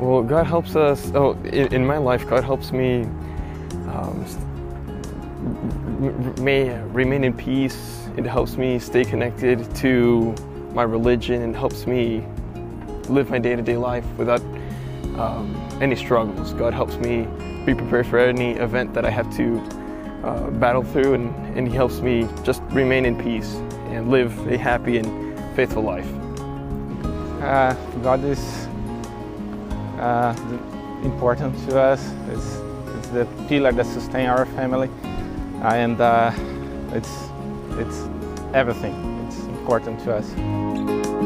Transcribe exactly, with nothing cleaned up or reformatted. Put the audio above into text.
Well, God helps us, oh, in, in my life, God helps me um, may remain in peace. It helps me stay connected to my religion and helps me live my day-to-day life without um, any struggles. God helps me be prepared for any event that I have to uh, battle through, and, and He helps me just remain in peace and live a happy and faithful life. Uh, God is uh, important to us. It's, it's the pillar that sustains our family, and uh, it's, it's everything. It's important to us.